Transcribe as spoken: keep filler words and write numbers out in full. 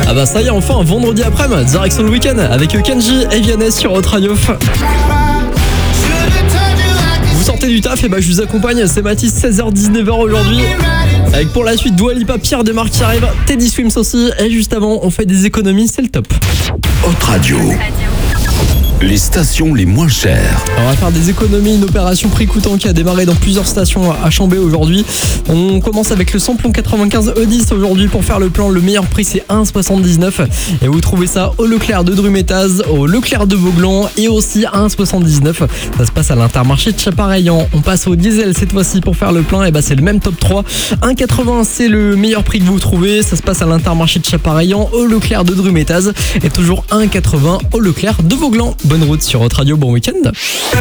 Ah bah ça y est, enfin, vendredi après-midi, direction le week-end avec Kenji et Vianney sur Hot Radio. Vous sortez du taf, et bah je vous accompagne, c'est Mathis, seize heures dix-neuf heures aujourd'hui. Avec pour la suite Dua Lipa, Pierre Demar qui arrive, Teddy Swims aussi. Et juste avant, on fait des économies, c'est le top. Hot Radio. Les stations les moins chères. On va faire des économies, une opération prix coûtant qui a démarré dans plusieurs stations à Chambé aujourd'hui. On commence avec le samplon quatre-vingt-quinze E dix aujourd'hui pour faire le plan. Le meilleur prix c'est un virgule soixante-dix-neuf et vous trouvez ça au Leclerc de Drumétaz, au Leclerc de Vauglan et aussi à un virgule soixante-dix-neuf. Ça se passe à l'Intermarché de Chapareillan. On passe au diesel cette fois-ci pour faire le plein, et bah c'est le même top trois. un virgule quatre-vingts c'est le meilleur prix que vous trouvez. Ça se passe à l'Intermarché de Chapareillan, au Leclerc de Drumétaz et toujours un virgule quatre-vingts au Leclerc de Vauglan. Bonne route sur Hot Radio, bon week-end.